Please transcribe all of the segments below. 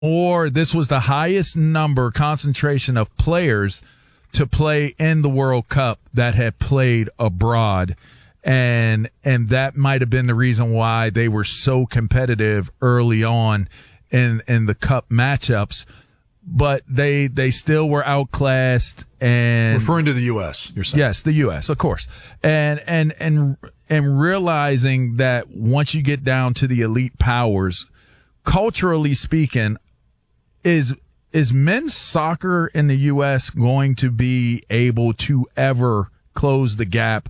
or this was the highest concentration of players to play in the World Cup that had played abroad. And that might have been the reason why they were so competitive early on in the cup matchups. But they still were outclassed. And referring to the U.S., you're saying? Yes, the U.S., of course. And realizing that once you get down to the elite powers, culturally speaking, is men's soccer in the U.S. going to be able to ever close the gap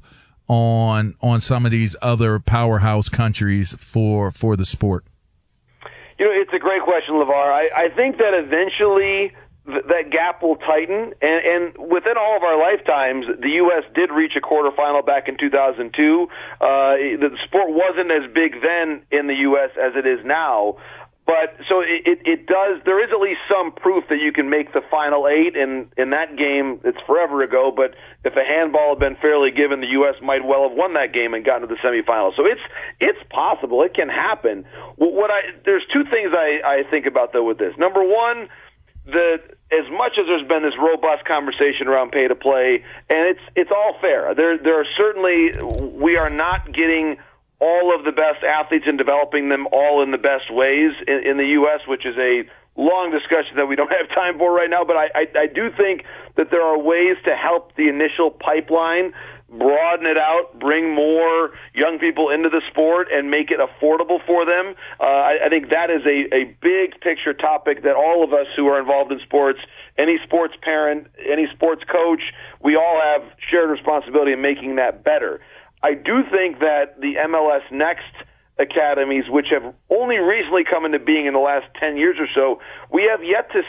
on some of these other powerhouse countries for the sport? It's a great question, LeVar. I think that eventually that gap will tighten, and within all of our lifetimes, the U.S. did reach a quarterfinal back in 2002. The sport wasn't as big then in the U.S. as it is now. But so it does. There is at least some proof that you can make the final eight. And in that game, it's forever ago. But if a handball had been fairly given, the U.S. might well have won that game and gotten to the semifinals. So it's possible. It can happen. There's two things I think about though with this. Number one, as much as there's been this robust conversation around pay to play, and it's all fair. There are certainly, we are not getting all of the best athletes and developing them all in the best ways in the U.S., which is a long discussion that we don't have time for right now. But I do think that there are ways to help the initial pipeline, broaden it out, bring more young people into the sport, and make it affordable for them. I think that is a big picture topic that all of us who are involved in sports, any sports parent, any sports coach, we all have shared responsibility in making that better. I do think that the MLS Next academies, which have only recently come into being in the last 10 years or so, we have yet to,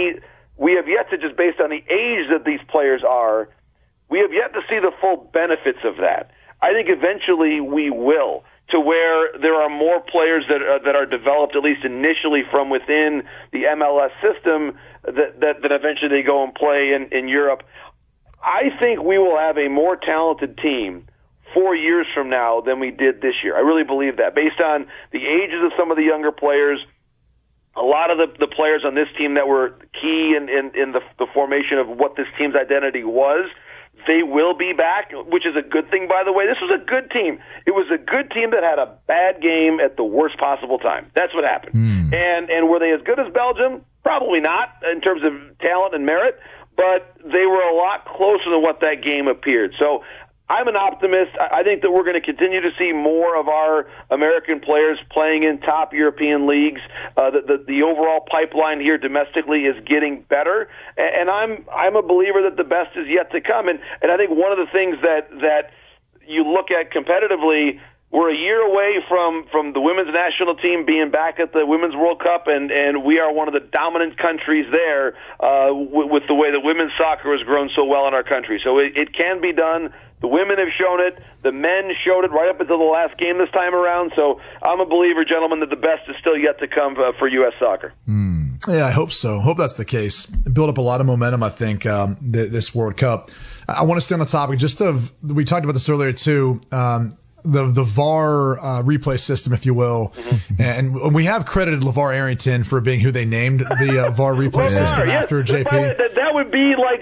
just based on the age that these players are, we have yet to see the full benefits of that. I think eventually we will, to where there are more players that are developed, at least initially, from within the MLS system that eventually they go and play in Europe. I think we will have a more talented team 4 years from now than we did this year. I really believe that. Based on the ages of some of the younger players, a lot of the players on this team that were key in the formation of what this team's identity was, they will be back, which is a good thing, by the way. This was a good team. It was a good team that had a bad game at the worst possible time. That's what happened. And were they as good as Belgium? Probably not in terms of talent and merit, but they were a lot closer than what that game appeared. So I'm an optimist. I think that we're going to continue to see more of our American players playing in top European leagues. The overall pipeline here domestically is getting better, and I'm a believer that the best is yet to come. And I think one of the things that you look at competitively, we're a year away from the women's national team being back at the Women's World Cup, and we are one of the dominant countries there with the way that women's soccer has grown so well in our country. So it can be done. The women have shown it. The men showed it right up until the last game this time around. So I'm a believer, gentlemen, that the best is still yet to come for U.S. soccer. Yeah, I hope so. Hope that's the case. Build up a lot of momentum, I think, this World Cup. I want to stay on the topic we talked about this earlier too, the VAR replay system, if you will. And we have credited LeVar Arrington for being who they named the VAR replay system after JP. That would be like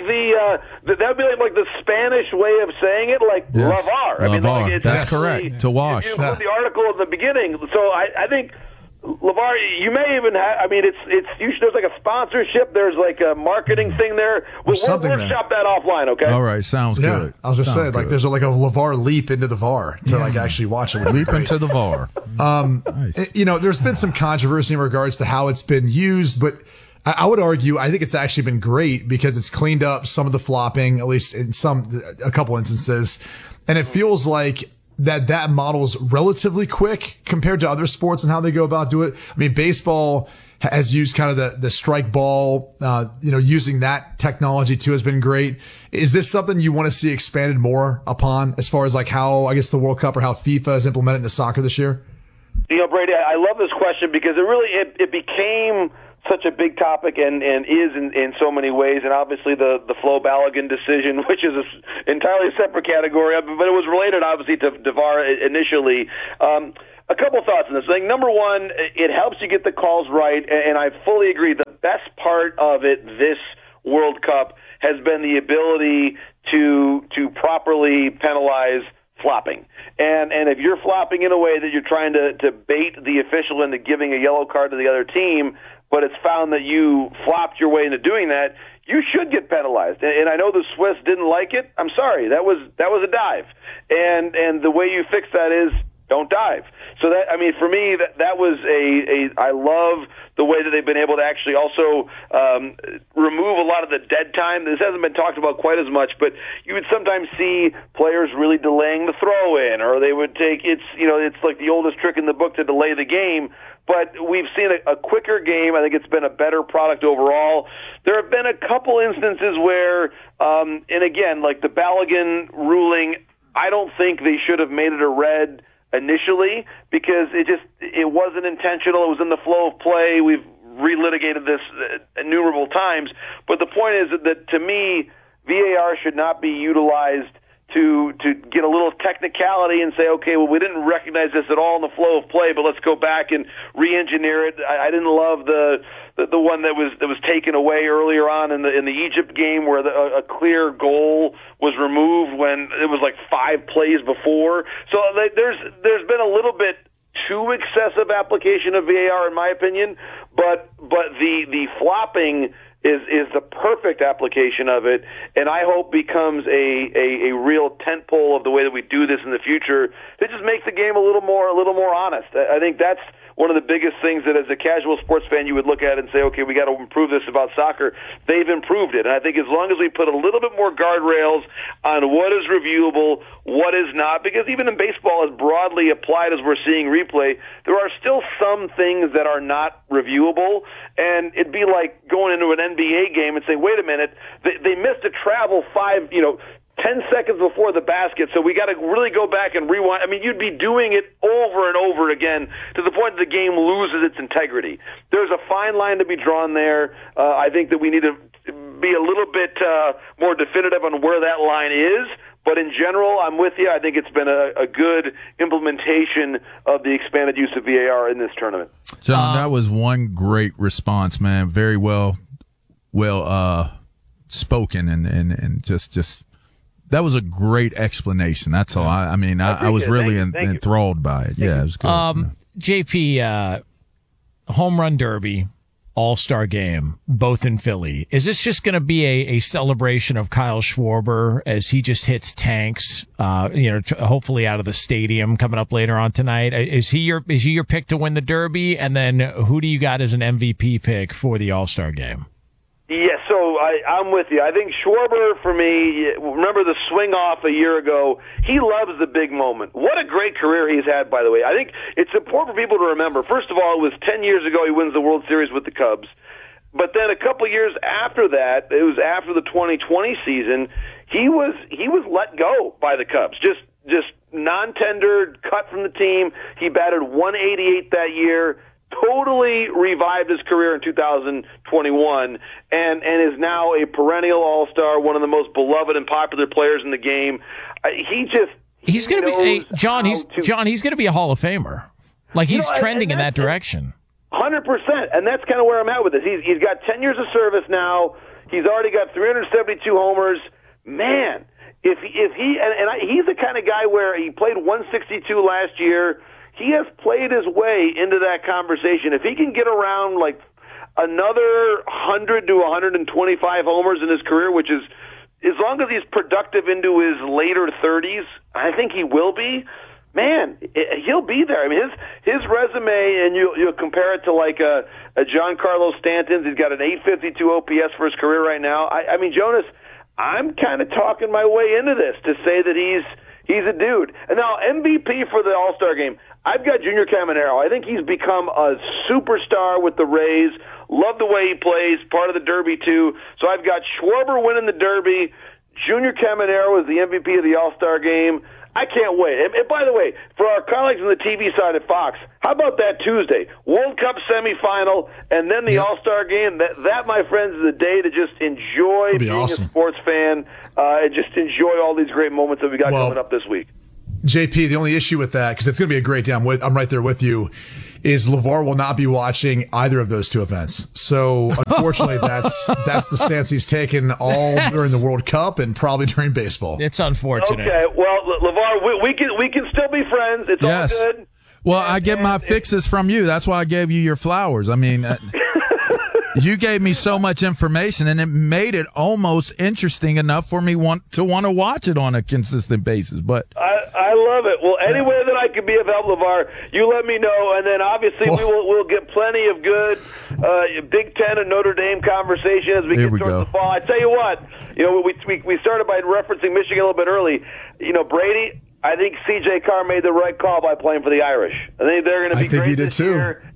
the Spanish way of saying it, like yes. LeVar. I mean, like that's correct. To wash. You put the article at the beginning. So I think LeVar, you may even have. I mean, there's like a sponsorship. There's like a marketing thing there. We'll workshop that offline, okay? All right, sounds good. I was just saying, like, there's like a LeVar leap into the VAR to like actually watch it. Leap into the VAR. Nice. There's been some controversy in regards to how it's been used, but I would argue, I think it's actually been great because it's cleaned up some of the flopping, at least in a couple instances, and it feels like that model's relatively quick compared to other sports and how they go about doing it. I mean, baseball has used kind of the strike ball, using that technology too has been great. Is this something you want to see expanded more upon as far as like how, I guess, the World Cup or how FIFA has implemented into soccer this year? Brady, I love this question because it became such a big topic and is in so many ways, and obviously the Flo Balogun decision, which is an entirely separate category, but it was related obviously to VAR initially. A couple thoughts on this. I think number one, it helps you get the calls right, and I fully agree. The best part of it this World Cup has been the ability to properly penalize flopping. And if you're flopping in a way that you're trying to bait the official into giving a yellow card to the other team, but it's found that you flopped your way into doing that, you should get penalized. And I know the Swiss didn't like it. I'm sorry. That was a dive. And the way you fix that is don't dive. So that, I mean, for me, that was I love the way that they've been able to actually also remove a lot of the dead time. This hasn't been talked about quite as much, but you would sometimes see players really delaying the throw in, or they would take, it's like the oldest trick in the book to delay the game. But we've seen a quicker game. I think it's been a better product overall. There have been a couple instances where, and again, like the Balogun ruling, I don't think they should have made it a red initially, because it wasn't intentional. It was in the flow of play. We've relitigated this innumerable times. But the point is that, to me, VAR should not be utilized to get a little technicality and say, okay, well, we didn't recognize this at all in the flow of play, but let's go back and re-engineer it. I didn't love the one that was taken away earlier on in the Egypt game, where a clear goal was removed when it was like 5 plays before. So there's been a little bit too excessive application of VAR, in my opinion, but the flopping is the perfect application of it, and I hope becomes a real tentpole of the way that we do this in the future. It just makes the game a little more honest. I think that's one of the biggest things that, as a casual sports fan, you would look at and say, okay, we got to improve this about soccer. They've improved it, and I think as long as we put a little bit more guardrails on what is reviewable, what is not, because even in baseball, as broadly applied as we're seeing replay, there are still some things that are not reviewable, and it'd be like going into an NBA game and saying, wait a minute, they missed a travel 10 seconds before the basket, so we got to really go back and rewind. I mean, you'd be doing it over and over again to the point that the game loses its integrity. There's a fine line to be drawn there. I think that we need to be a little bit more definitive on where that line is. But in general, I'm with you. I think it's been a good implementation of the expanded use of VAR in this tournament. John, that was one great response, man. Very well spoken, and just that was a great explanation. That's all. I mean, I was really enthralled by it. Yeah, it was good. JP, home run derby, All-Star game, both in Philly. Is this just going to be a celebration of Kyle Schwarber as he just hits tanks, hopefully out of the stadium coming up later on tonight? Is he your pick to win the derby? And then who do you got as an MVP pick for the All-Star game? Yeah, so I'm with you. I think Schwarber, for me, remember the swing off a year ago, he loves the big moment. What a great career he's had, by the way. I think it's important for people to remember. First of all, it was 10 years ago he wins the World Series with the Cubs. But then a couple years after that, it was after the 2020 season, he was let go by the Cubs. Just non-tendered, cut from the team. He batted .188 that year. Totally revived his career in 2021 and is now a perennial all-star, one of the most beloved and popular players in the game. He's going to be John. He's going to be a Hall of Famer. Like, he's trending in that direction. 100%, and that's kind of where I'm at with this. He's got 10 years of service now. He's already got 372 homers. Man, if he he's the kind of guy where he played 162 last year. He has played his way into that conversation. If he can get around like another 100 to 125 homers in his career, which is, as long as he's productive into his later 30s, I think he will be. Man, he'll be there. I mean, his resume, and you'll compare it to like a Giancarlo Stanton's. He's got an 852 OPS for his career right now. I mean, Jonas, I'm kind of talking my way into this to say that he's a dude. And now MVP for the All-Star game, I've got Junior Caminero. I think he's become a superstar with the Rays. Love the way he plays, part of the Derby too. So I've got Schwarber winning the Derby. Junior Caminero is the MVP of the All-Star game. I can't wait. And by the way, for our colleagues on the TV side at Fox, how about that Tuesday? World Cup semifinal, and then the All-Star game. That, my friends, is a day to just enjoy being awesome. A sports fan and just enjoy all these great moments that we got coming up this week. JP, the only issue with that, because it's going to be a great day, I'm right there with you, is LeVar will not be watching either of those two events. So unfortunately, that's the stance he's taken all during the World Cup and probably during baseball. It's unfortunate. Okay, well, LeVar, we can still be friends. It's all good. Well, I get my fixes from you. That's why I gave you your flowers. I mean, you gave me so much information, and it made it almost interesting enough for me want to watch it on a consistent basis. But I love it. Well, any way that I can be of help, LeVar, you let me know, and then obviously we'll get plenty of good Big Ten and Notre Dame conversation as we get towards the fall. I tell you what, we started by referencing Michigan a little bit early. Brady, I think C.J. Carr made the right call by playing for the Irish. I think they're going to be great he did this too. year.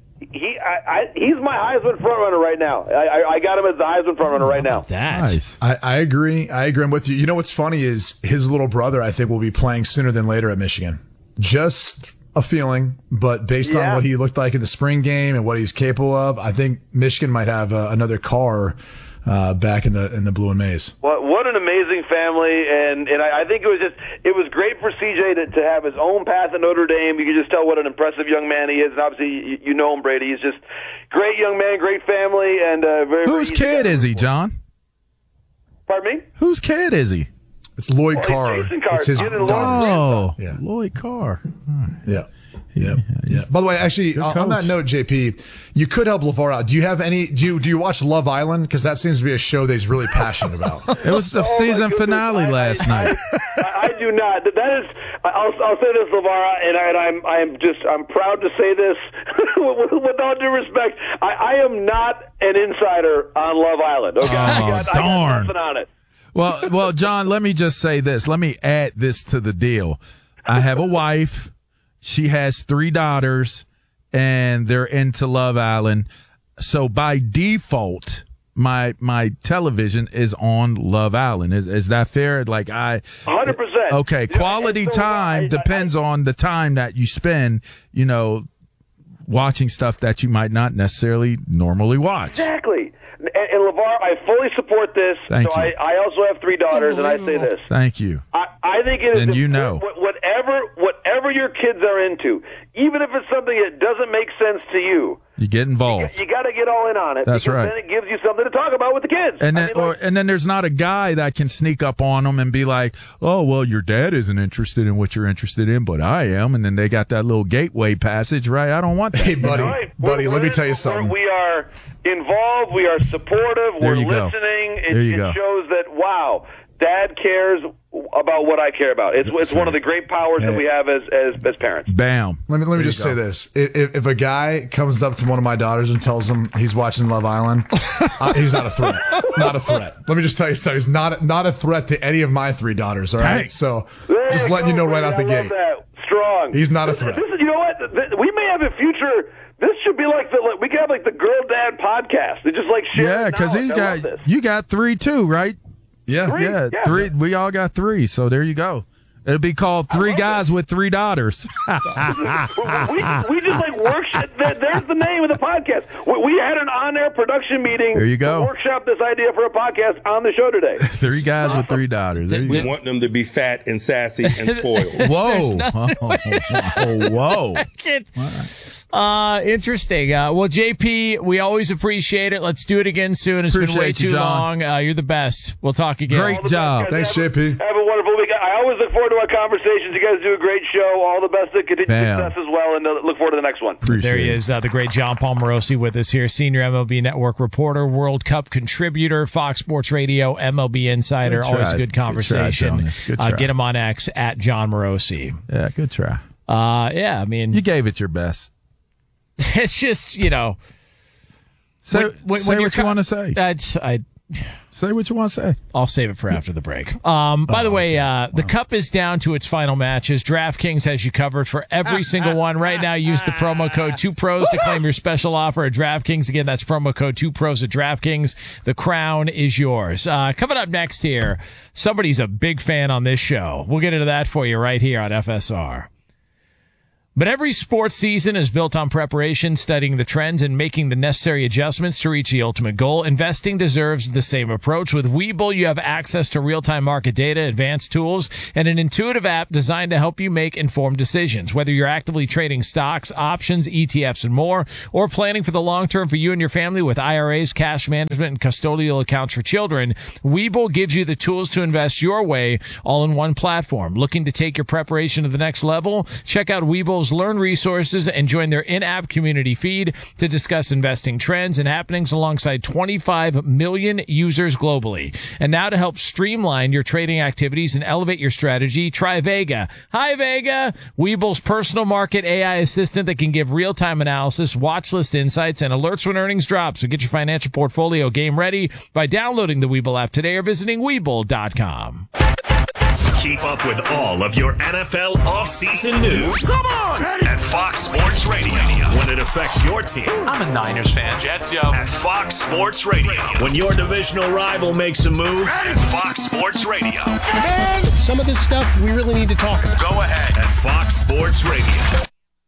He's my Heisman frontrunner right now. I got him as the Heisman frontrunner right now. nice. I agree. I'm with you. You know what's funny is his little brother, I think, will be playing sooner than later at Michigan. Just a feeling, but based on what he looked like in the spring game and what he's capable of, I think Michigan might have another Carr back in the blue and maize. What an amazing family, and I think it was great for CJ to have his own path at Notre Dame. You can just tell what an impressive young man he is, and obviously you know him, Brady. He's just great young man, great family, and very. Whose kid is he, John? Pardon me? Whose kid is he? It's Lloyd Carr. Jason Carr. It's his Lloyd Carr. Yeah. By the way, actually, on that note, JP, you could help LeVar out. Do you have any? Do you watch Love Island? Because that seems to be a show that he's really passionate about. It was the season finale last night. I do not. That is. I'll say this, LeVar, and I'm proud to say this with all due respect. I am not an insider on Love Island. Okay, I got nothing on it. Well, John, let me just say this. Let me add this to the deal. I have a wife. She has 3 daughters, and they're into Love Island. So by default, my television is on Love Island. Is that fair? 100%. Okay, quality time depends on the time that you spend, watching stuff that you might not necessarily normally watch. Exactly. And LeVar, I fully support this. Thank you. I also have 3 daughters, and I say this. Thank you. I think it is. And whatever your kids are into, even if it's something that doesn't make sense to you, you get involved. You got to get all in on it. That's right. Then it gives you something to talk about with the kids. And then there's not a guy that can sneak up on them and be like, "Oh, well, your dad isn't interested in what you're interested in, but I am." And then they got that little gateway passage, right? I don't want that. Hey, buddy, let me tell you something. We are involved. We are supportive. We're listening. It shows that, wow, Dad cares about what I care about. It's one of the great powers that we have as parents. Bam. Let me just say this: if a guy comes up to one of my daughters and tells him he's watching Love Island, he's not a threat. Not a threat. Let me just tell you, so he's not a threat to any of my 3 daughters. All right, so just letting you know right out the gate. That. Strong. He's not a threat. You know what? We may have a future. This should be we could have the Girl Dad podcast. They just share. Yeah, because you got 3 too, right? Yeah. 3. We all got 3, so there you go. It'll be called 3 Guys with 3 Daughters. we just workshop. There's the name of the podcast. We had an on-air production meeting. There you go. To workshop this idea for a podcast on the show today. 3 Guys with 3 Daughters. We want them to be fat and sassy and spoiled. Whoa. Whoa. Interesting. Well, JP, we always appreciate it. Let's do it again soon. It's been way too long. You're the best. We'll talk again. Great job. Thanks, JP. Have a wonderful week. I always look forward to our conversations. You guys do a great show. All the best to continue success as well, and look forward to the next one. There he is, the great John Palmarosi with us here, senior MLB Network reporter, World Cup contributor, Fox Sports Radio, MLB Insider. Always a good conversation. Good try. Get him on X at John Morosi. Yeah, good try. I mean, you gave it your best. It's just, say what you want to say. Say what you want to say. I'll save it for after the break. By the way, the Cup is down to its final matches. DraftKings has you covered for every single one. Right now, use the promo code 2pros to claim your special offer at DraftKings. Again, that's promo code 2pros at DraftKings. The crown is yours. Coming up next here, somebody's a big fan on this show. We'll get into that for you right here on FSR. But every sports season is built on preparation, studying the trends, and making the necessary adjustments to reach the ultimate goal. Investing deserves the same approach. With Webull, you have access to real-time market data, advanced tools, and an intuitive app designed to help you make informed decisions. Whether you're actively trading stocks, options, ETFs, and more, or planning for the long term for you and your family with IRAs, cash management, and custodial accounts for children, Webull gives you the tools to invest your way all in one platform. Looking to take your preparation to the next level? Check out Webull's Learn resources and join their in-app community feed to discuss investing trends and happenings alongside 25 million users globally. And now to help streamline your trading activities and elevate your strategy, try Vega. Hi, Vega! Webull's personal market AI assistant that can give real-time analysis, watch list insights, and alerts when earnings drop. So get your financial portfolio game ready by downloading the Webull app today or visiting Webull.com. Keep up with all of your NFL offseason news. Come on! At Fox Sports Radio. When it affects your team. I'm a Niners fan. Jets, yo. At Fox Sports Radio. When your divisional rival makes a move. At Fox Sports Radio. Man, some of this stuff we really need to talk about. Go ahead. At Fox Sports Radio.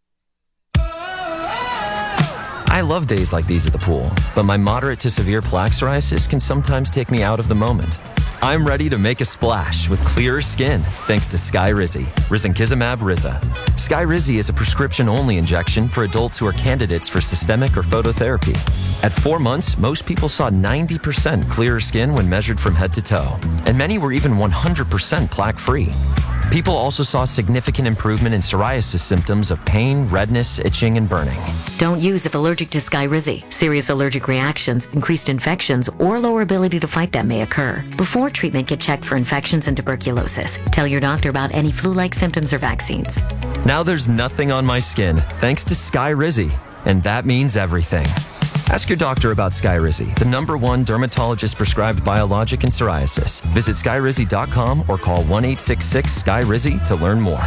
I love days like these at the pool, but my moderate to severe plaque psoriasis can sometimes take me out of the moment. I'm ready to make a splash with clearer skin thanks to Skyrizi, risankizumab Riza. Skyrizi is a prescription-only injection for adults who are candidates for systemic or phototherapy. At 4 months, most people saw 90% clearer skin when measured from head to toe, and many were even 100% plaque-free. People also saw significant improvement in psoriasis symptoms of pain, redness, itching, and burning. Don't use if allergic to Skyrizi. Serious allergic reactions, increased infections, or lower ability to fight them may occur. Before treatment, get checked for infections and tuberculosis. Tell your doctor about any flu-like symptoms or vaccines. Now there's nothing on my skin thanks to Skyrizi, and that means everything. Ask your doctor about Skyrizi, the #1 dermatologist-prescribed biologic in psoriasis. Visit Skyrizi.com or call 1-866-SKYRIZI to learn more.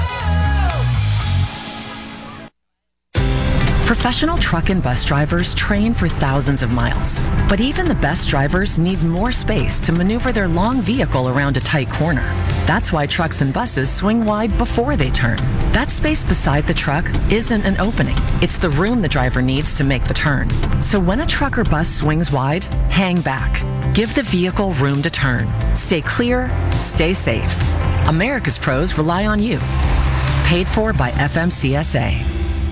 Professional truck and bus drivers train for thousands of miles. But even the best drivers need more space to maneuver their long vehicle around a tight corner. That's why trucks and buses swing wide before they turn. That space beside the truck isn't an opening. It's the room the driver needs to make the turn. So when a truck or bus swings wide, hang back. Give the vehicle room to turn. Stay clear, stay safe. America's pros rely on you. Paid for by FMCSA.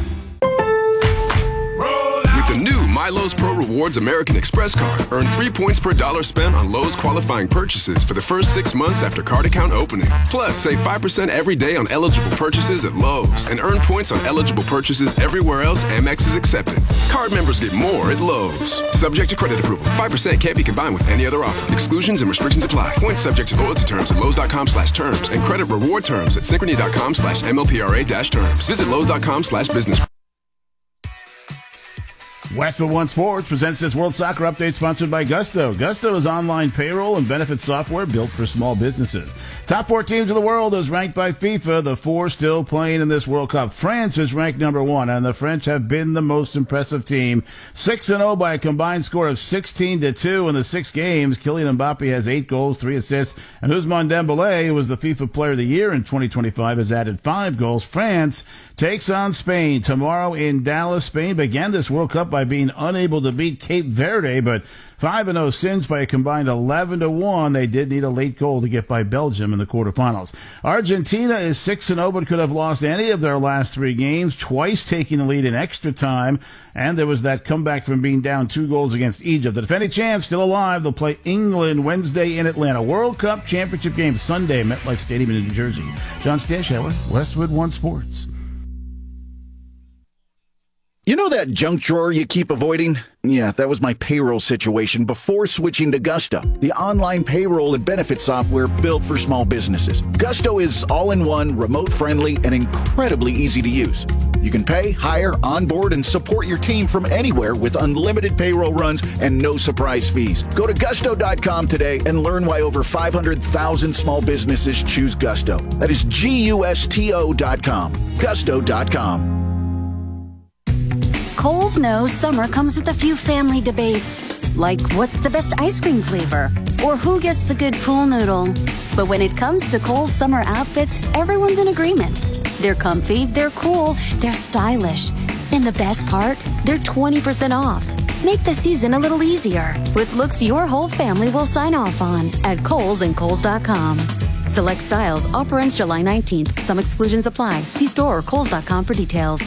The new MyLowe's Pro Rewards American Express card. Earn 3 points per dollar spent on Lowe's qualifying purchases for the first 6 months after card account opening. Plus, save 5% every day on eligible purchases at Lowe's and earn points on eligible purchases everywhere else Amex is accepted. Card members get more at Lowe's. Subject to credit approval. 5% can't be combined with any other offer. Exclusions and restrictions apply. Points subject to loyalty terms at Lowe's.com/terms and credit reward terms at Synchrony.com/MLPRA-terms. Visit Lowe's.com/business. Westwood One Sports presents this World Soccer Update sponsored by Gusto. Gusto is online payroll and benefits software built for small businesses. Top 4 teams in the world is ranked by FIFA. The 4 still playing in this World Cup. France is ranked #1, and the French have been the most impressive team. 6-0 by a combined score of 16-2 in the 6 games. Kylian Mbappe has 8 goals, 3 assists, and Ousmane Dembélé, who was the FIFA Player of the Year in 2025, has added 5 goals. France takes on Spain tomorrow in Dallas. Spain began this World Cup by being unable to beat Cape Verde, but 5-0 sins by a combined 11-1. They did need a late goal to get by Belgium in the quarterfinals. Argentina is 6-0, but could have lost any of their last 3 games, twice taking the lead in extra time. And there was that comeback from being down 2 goals against Egypt. The defending champs still alive. They'll play England Wednesday in Atlanta. World Cup championship game Sunday, MetLife Stadium in New Jersey. John Stanshauer, Westwood One Sports. You know that junk drawer you keep avoiding? Yeah, that was my payroll situation before switching to Gusto, the online payroll and benefit software built for small businesses. Gusto is all-in-one, remote-friendly, and incredibly easy to use. You can pay, hire, onboard, and support your team from anywhere with unlimited payroll runs and no surprise fees. Go to Gusto.com today and learn why over 500,000 small businesses choose Gusto. That is Gusto.com. Gusto.com. Kohl's knows summer comes with a few family debates, like what's the best ice cream flavor, or who gets the good pool noodle. But when it comes to Kohl's summer outfits, everyone's in agreement. They're comfy, they're cool, they're stylish. And the best part? They're 20% off. Make the season a little easier with looks your whole family will sign off on at Kohl's and Kohl's.com. Select styles. Offer ends July 19th. Some exclusions apply. See store or Kohl's.com for details.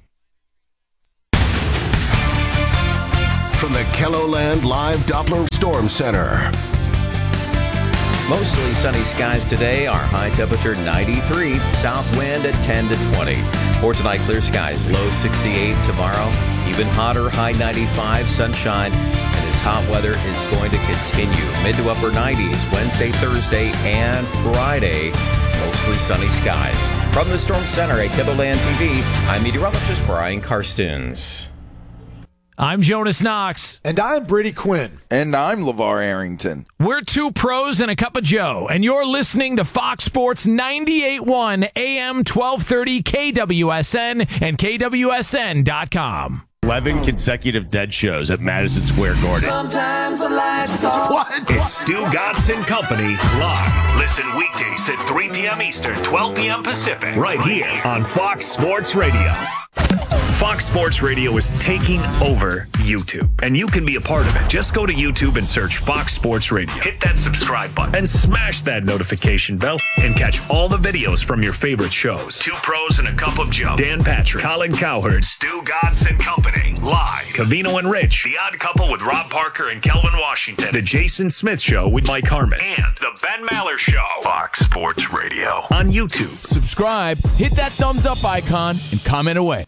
From the KELOLAND Live Doppler Storm Center. Mostly sunny skies today. Our high temperature 93. South wind at 10 to 20. For tonight, clear skies. Low 68 tomorrow. Even hotter, high 95. Sunshine. And this hot weather is going to continue. Mid to upper 90s Wednesday, Thursday, and Friday. Mostly sunny skies. From the Storm Center at KELOLAND TV, I'm meteorologist Brian Karstuns. I'm Jonas Knox. And I'm Brady Quinn. And I'm LeVar Arrington. We're two pros and a cup of Joe, and you're listening to Fox Sports 98.1 AM 1230 KWSN and KWSN.com. 11 consecutive dead shows at Madison Square Garden. Sometimes the lights off. What? It's Stu Gatz and Company live. Listen weekdays at 3 p.m. Eastern, 12 p.m. Pacific, right here on Fox Sports Radio. Fox Sports Radio is taking over YouTube, and you can be a part of it. Just go to YouTube and search Fox Sports Radio. Hit that subscribe button and smash that notification bell and catch all the videos from your favorite shows. Two Pros and a Cup of Joe. Dan Patrick, Colin Cowherd, Stu Gatz and Company. Live. Covino and Rich. The Odd Couple with Rob Parker and Kelvin Washington. The Jason Smith Show with Mike Harmon. And The Ben Maller Show. Fox Sports Radio. On YouTube. Subscribe, hit that thumbs up icon, and comment away.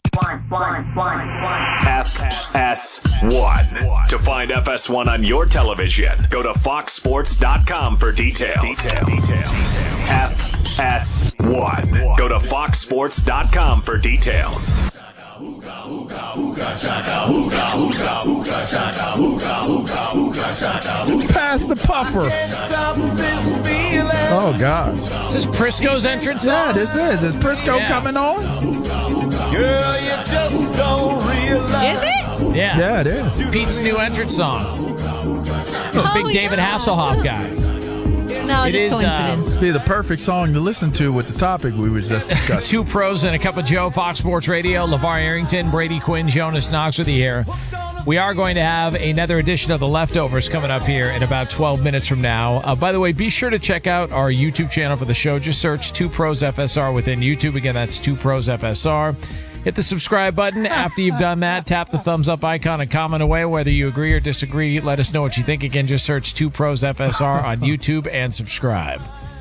FS1. To find FS1 on your television, go to foxsports.com for details. FS1. Go to foxsports.com for details. Pass the puffer. Oh, gosh. Is this Prisco's entrance song? Yeah, this is. Is Prisco coming on? Girl, you just don't realize. Is it? Yeah. Yeah, it is. Pete's new entrance song. This big David Hasselhoff guy. No, it just is coincidence. Be the perfect song to listen to with the topic we were just discussing. Two Pros and a Cup of Joe, Fox Sports Radio. LeVar Arrington, Brady Quinn, Jonas Knox with you here. We are going to have another edition of The Leftovers coming up here in about 12 minutes from now. By the way, be sure to check out our YouTube channel for the show. Just search Two Pros FSR within YouTube. Again, that's Two Pros FSR. Hit the subscribe button. After you've done that, tap the thumbs up icon and comment away. Whether you agree or disagree, let us know what you think. Again, just search Two Pros FSR on YouTube and subscribe.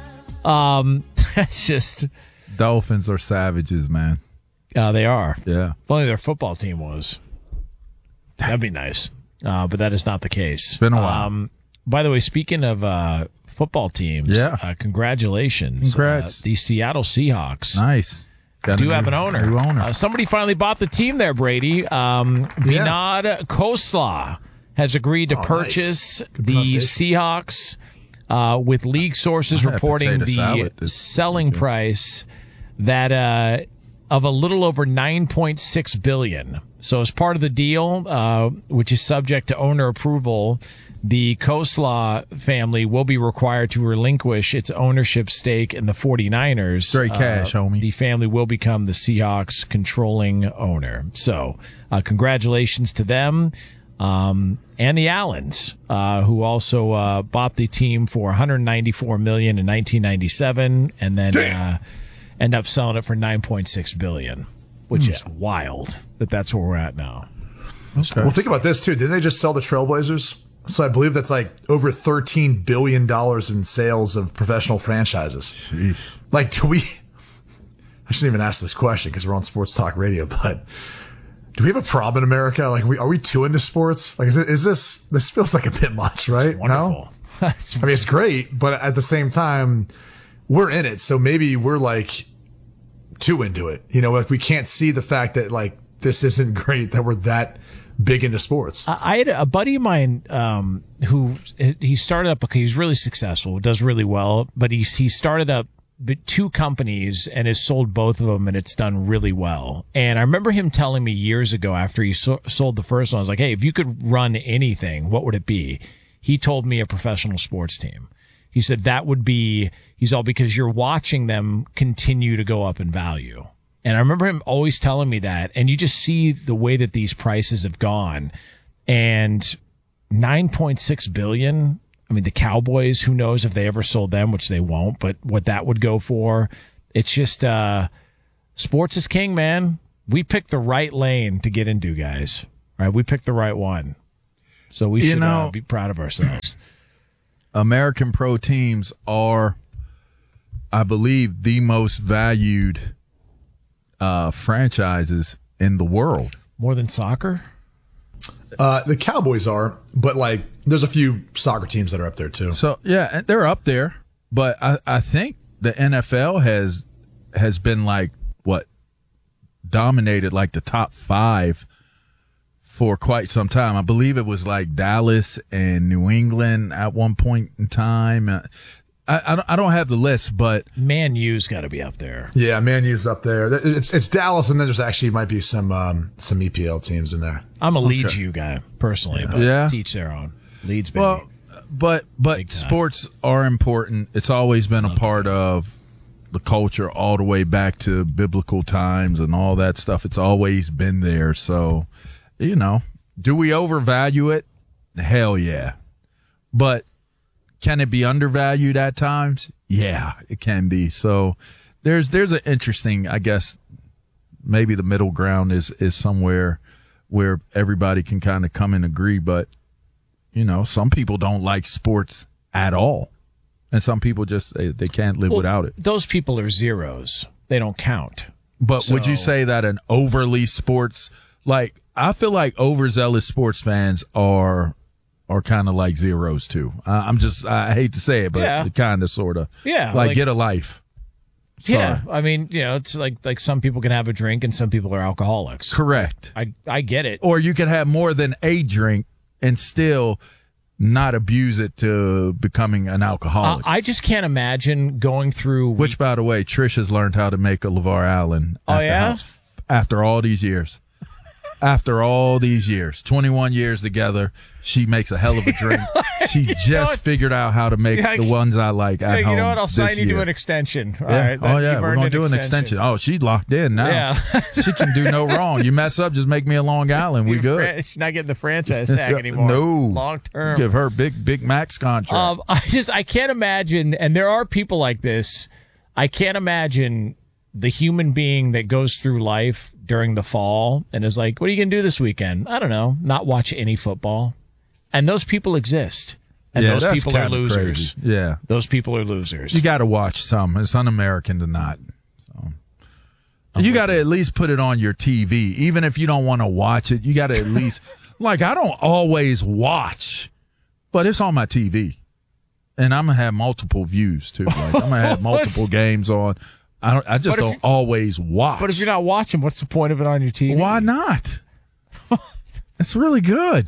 That's just... Dolphins are savages, man. They are. Yeah. If only their football team was. That'd be nice. But that is not the case. It's been a while. By the way, speaking of football teams, congratulations. Congrats. The Seattle Seahawks. Nice. Do have an owner. New owner. Somebody finally bought the team there, Brady. Vinod Khosla has agreed to purchase the Seahawks with league sources reporting the selling price that of a little over $9.6 billion. So as part of the deal, which is subject to owner approval, the Khosla family will be required to relinquish its ownership stake in the 49ers. Straight cash, homie. The family will become the Seahawks' controlling owner. So congratulations to them. And the Allens, who also bought the team for $194 million in 1997 and then end up selling it for $9.6 billion, which is wild that's where we're at now. Okay. Well, think about this, too. Didn't they just sell the Trailblazers? So I believe that's like over $13 billion in sales of professional franchises. Jeez. Like, I shouldn't even ask this question because we're on Sports Talk Radio, but do we have a problem in America? Like, are we too into sports? Like, this feels like a bit much, right? It's wonderful. No? I mean, it's great, but at the same time, we're in it. So maybe we're like too into it. You know, like we can't see the fact that like this isn't great, that we're that big into sports. I had a buddy of mine who he started up, he's really successful, does really well, but he started up two companies and has sold both of them, and it's done really well. And I remember him telling me years ago after he sold the first one, I was like, hey, if you could run anything, what would it be? He told me a professional sports team. He said that would be, he's all because you're watching them continue to go up in value. And I remember him always telling me that. And you just see the way that these prices have gone. And $9.6 billion. I mean, the Cowboys, who knows if they ever sold them, which they won't, but what that would go for. It's just, sports is king, man. We picked the right lane to get into, guys. All right. We picked the right one. So we should be proud of ourselves. American pro teams are, I believe, the most valued franchises in the world. More than soccer? The Cowboys are, but like there's a few soccer teams that are up there too. So yeah, they're up there, but I think the NFL has been like dominated like the top 5 for quite some time. I believe it was like Dallas and New England at one point in time. I don't have the list, but Man U's got to be up there. Yeah, Man U's up there. It's Dallas, and then there's actually might be some EPL teams in there. I'm a Leeds U guy personally, but teach their own. Leeds, baby. Well, but sports are important. It's always been a part of the culture all the way back to biblical times and all that stuff. It's always been there. So, do we overvalue it? Hell yeah. But can it be undervalued at times? Yeah, it can be. So there's an interesting, I guess, maybe the middle ground is somewhere where everybody can kind of come and agree. But, some people don't like sports at all. And some people just, they can't live without it. Those people are zeros. They don't count. But would you say that an overly sports, I feel like overzealous sports fans are kind of like zeros too. I hate to say it, but kind of, sort of. Yeah. Like get a life. Sorry. Yeah. I mean, it's like some people can have a drink and some people are alcoholics. Correct. I get it. Or you can have more than a drink and still not abuse it to becoming an alcoholic. I just can't imagine going through. Which, by the way, Trish has learned how to make a LeVar Allen at the house after all these years. After all these years, 21 years together, she makes a hell of a drink. She just figured out how to make the ones I like at home. You know what? I'll sign you to an extension. All right. We're going to do an extension. Oh, she's locked in now. Yeah. She can do no wrong. You mess up, just make me a Long Island. We good. She's not getting the franchise tag anymore. No. Long term. Give her big max contract. I can't imagine, and there are people like this, I can't imagine the human being that goes through life during the fall and is like, what are you going to do this weekend? I don't know. Not watch any football. And those people exist. And those people are losers. Crazy. Yeah. Those people are losers. You got to watch some. It's un-American to not. So. You got to at least put it on your TV. Even if you don't want to watch it, you got to at least, I don't always watch, but it's on my TV. And I'm going to have multiple views too. I'm going to have multiple games on. I just don't always watch. But if you're not watching, what's the point of it on your TV? Why not? It's really good.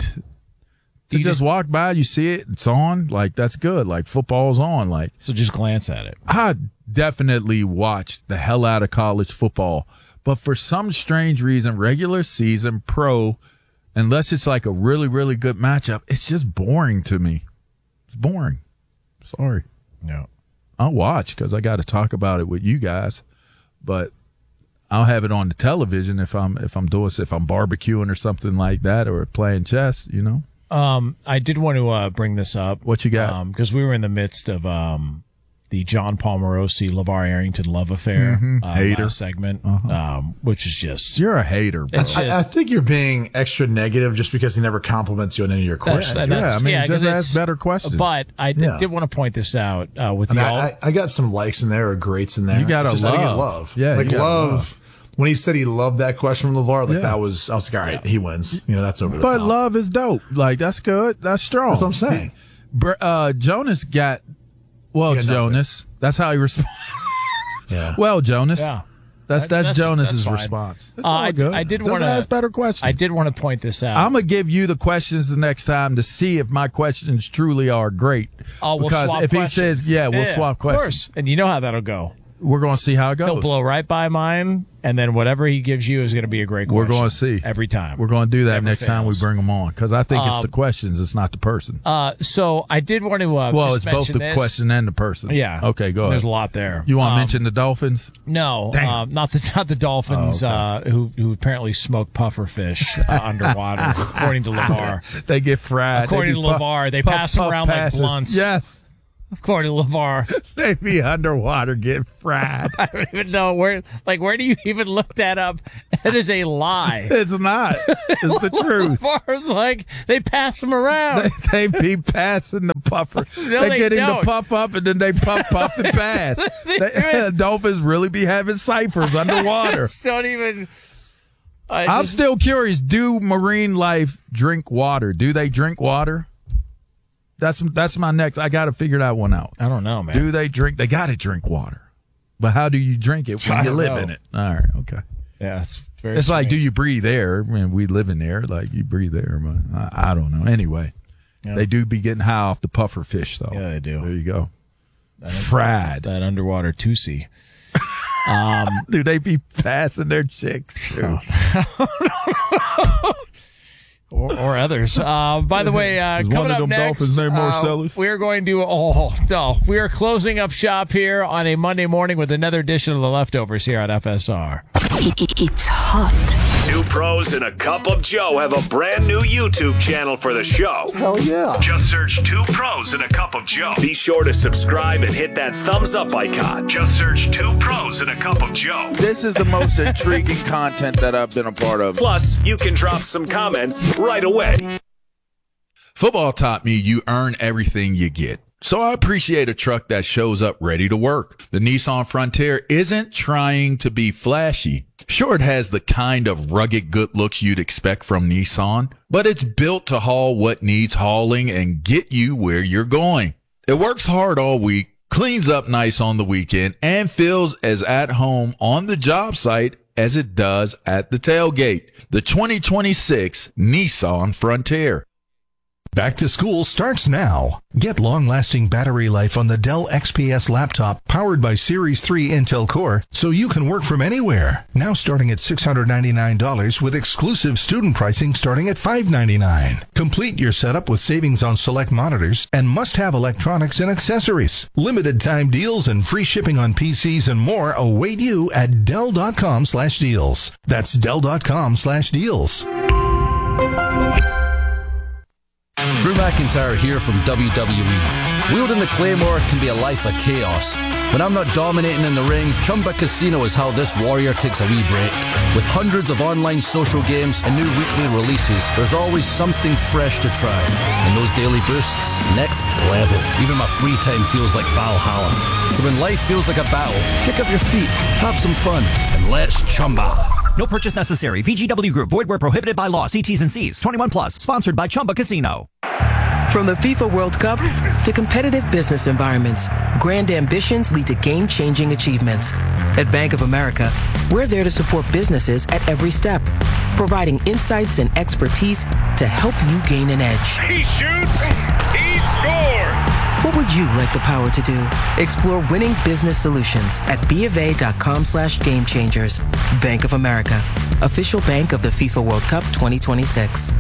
To just walk by, you see it, it's on. That's good. Football's on. So just glance at it. I definitely watched the hell out of college football. But for some strange reason, regular season, pro, unless it's a really, really good matchup, it's just boring to me. It's boring. Sorry. No. I'll watch because I got to talk about it with you guys, but I'll have it on the television if I'm barbecuing or something like that or playing chess. I did want to bring this up. What you got? Because we were in the midst of the John Palmarosi, LeVar Arrington love affair hater segment, which is just you're a hater. Bro. I think you're being extra negative just because he never compliments you on any of your questions. Just ask better questions. But I did want to point this out with I got some likes in there or greats in there. You got love. Yeah, love. When he said he loved that question from LeVar, that was, I was like, all right, he wins. That's over the top. But love is dope. That's good. That's strong. That's what I'm saying. Jonas got. Well, Jonas. That's how he responds. Yeah. Well, Jonas. Yeah. That's Jonas's response. It's all good. I did want to ask better questions. I did want to point this out. I'm gonna give you the questions the next time to see if my questions truly are great. Oh, we'll because swap if questions. He says, we'll swap questions. Of course, and you know how that'll go. We're gonna see how it goes. He'll blow right by mine, And then whatever he gives you is going to be a great question. We're going to see. Every time. We're going to do that Never next time we fails. bring them on, because I think it's the questions. It's not the person. So I did want to well, just it's both mention the this. question and the person. Yeah. Okay, go ahead. There's a lot there. You want to mention the Dolphins? No, not the Dolphins who apparently smoke pufferfish underwater, according to LeVar. They get fried. According to LeVar, they pass them around like blunts. Yes. According to LeVar. They be underwater, get fried. I don't even know where do you even look that up? That is a lie. It's not. It's the truth. LeVar's like, they pass them around. They be passing the puffer. No, they get him don't. to puff up, and then they puff and pass. Dolphins really be having ciphers underwater. Don't even... I'm still curious. Do marine life drink water? Do they drink water? That's my next. I got to figure that one out. I don't know, man. Do they drink? They got to drink water. But how do you drink it when you live in it? All right. Okay. Yeah, it's very It's like, strange. do you breathe air? I mean, we live in air. Like, you breathe air. But I don't know. Anyway, they do be getting high off the puffer fish, though. Yeah, they do. There you go. Fried. That underwater Tusi. Do they be passing their chicks too? Or others. By the way, coming one of up them next, Dolphins named Marcellus? we are going to. We are closing up shop here on a Monday morning with another edition of the Leftovers here on FSR. It's hot. Two pros and a cup of Joe have a brand new YouTube channel for the show. Hell yeah. Just search Two Pros and a Cup of Joe. Be sure to subscribe and hit that thumbs up icon. Just search Two Pros and a Cup of Joe. This is the most intriguing content that I've been a part of. Plus, you can drop some comments right away. Football taught me you earn everything you get. So I appreciate a truck that shows up ready to work. The Nissan Frontier isn't trying to be flashy. Sure, it has the kind of rugged good looks you'd expect from Nissan, but it's built to haul what needs hauling and get you where you're going. It works hard all week, cleans up nice on the weekend, and feels as at home on the job site as it does at the tailgate. The 2026 Nissan Frontier. Back to school starts now. Get long-lasting battery life on the Dell XPS laptop powered by Series 3 Intel Core so you can work from anywhere. Now starting at $699 with exclusive student pricing starting at $599. Complete your setup with savings on select monitors and must-have electronics and accessories. Limited time deals and free shipping on PCs and more await you at Dell.com/deals. That's Dell.com/deals. Drew McIntyre here from WWE. Wielding the Claymore can be a life of chaos. When I'm not dominating in the ring, Chumba Casino is how this warrior takes a wee break. With hundreds of online social games and new weekly releases, there's always something fresh to try. And those daily boosts, next level. Even my free time feels like Valhalla. So when life feels like a battle, kick up your feet, have some fun, and let's Chumba. No purchase necessary. VGW Group. Void where prohibited by law. See T's and C's. 21 plus. Sponsored by Chumba Casino. From the FIFA World Cup to competitive business environments, grand ambitions lead to game-changing achievements. At Bank of America, we're there to support businesses at every step, providing insights and expertise to help you gain an edge. He shoots. He scores. What would you like the power to do? Explore winning business solutions at BofA.com/gamechangers. Bank of America, official bank of the FIFA World Cup 2026.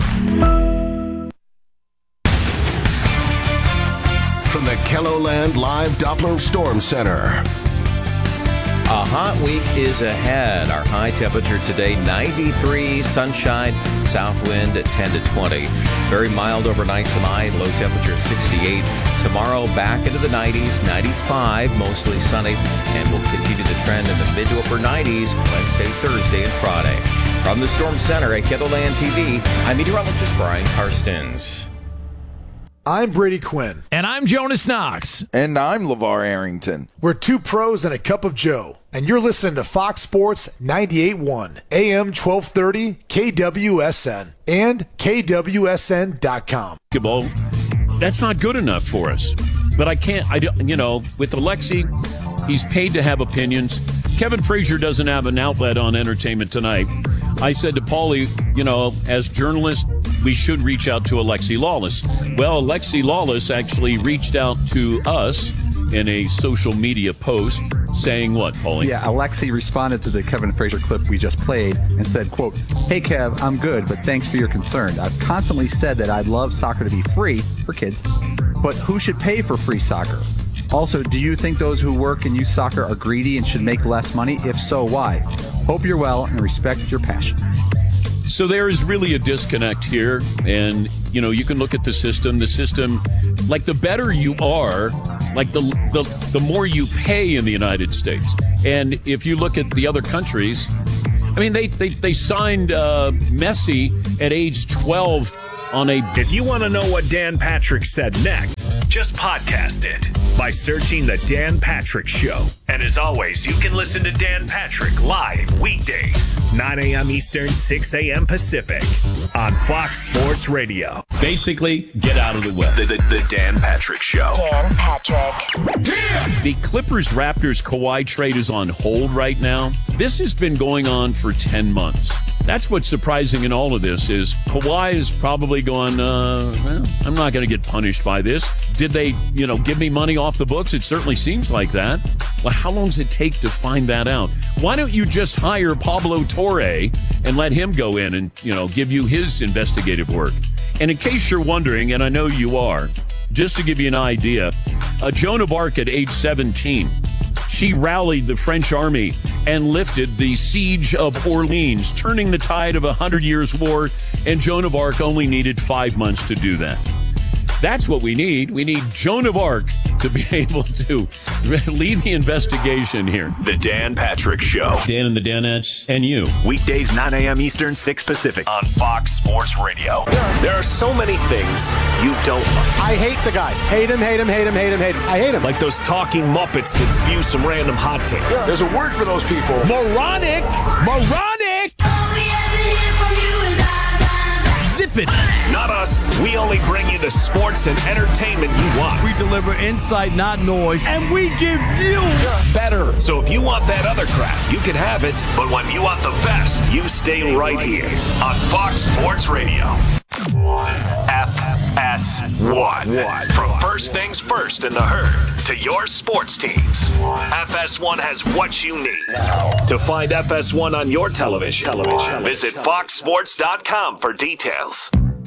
From the KELOLAND Live Doppler Storm Center. A hot week is ahead. Our high temperature today, 93, sunshine, south wind at 10 to 20. Very mild overnight tonight, low temperature 68. Tomorrow back into the 90s, 95, mostly sunny, and we'll continue the trend in the mid to upper 90s Wednesday, Thursday, and Friday. From the Storm Center at KELOLAND TV, I'm meteorologist Brian Karstens. I'm Brady Quinn. And I'm Jonas Knox. And I'm LeVar Arrington. We're two pros and a cup of Joe. And you're listening to Fox Sports 98.1, AM 1230, KWSN, and KWSN.com. That's not good enough for us. But with Alexi, he's paid to have opinions. Kevin Frazier doesn't have an outlet on Entertainment Tonight. I said to Paulie, as journalists, we should reach out to Alexi Lawless. Well, Alexi Lawless actually reached out to us in a social media post, saying what, Paulie? Yeah, Alexi responded to the Kevin Frazier clip we just played and said, quote, "Hey, Kev, I'm good, but thanks for your concern. I've constantly said that I'd love soccer to be free for kids, but who should pay for free soccer? Also, do you think those who work and use soccer are greedy and should make less money? If so, why? Hope you're well and respect your passion." So there is really a disconnect here. And, you can look at the system, like the better you are, like the more you pay in the United States. And if you look at the other countries, I mean, they signed Messi at age 12 on a... If you want to know what Dan Patrick said next, just podcast it by searching The Dan Patrick Show. And as always, you can listen to Dan Patrick live weekdays, 9 a.m. Eastern, 6 a.m. Pacific on Fox Sports Radio. Basically, get out of the way. The Dan Patrick Show. Dan Patrick. The Clippers-Raptors Kawhi trade is on hold right now. This has been going on for 10 months. That's what's surprising in all of this is Kawhi is probably going, I'm not going to get punished by this. Did they, give me money off the books? It certainly seems like that. Well, how long does it take to find that out? Why don't you just hire Pablo Torre and let him go in and, give you his investigative work? And in case you're wondering, and I know you are, just to give you an idea, Joan of Arc at age 17, she rallied the French army and lifted the siege of Orleans, turning the tide of 100 Years' War, and Joan of Arc only needed 5 months to do that. That's what we need. We need Joan of Arc to be able to lead the investigation here. The Dan Patrick Show. Dan and the Danettes and you. Weekdays, 9 a.m. Eastern, 6 Pacific on Fox Sports Radio. There are so many things you don't like. I hate the guy. Hate him, hate him, hate him, hate him, hate him. I hate him. Like those talking Muppets that spew some random hot takes. There's a word for those people. Moronic! Moronic! Zip it! Not us. We only bring you the sports and entertainment you want. We deliver insight, not noise, and we give you better. So if you want that other crap, you can have it. But when you want the best, you stay right here on Fox Sports Radio. FS1. From first things first in the herd to your sports teams, FS1 has what you need. To find FS1 on your television, visit foxsports.com for details.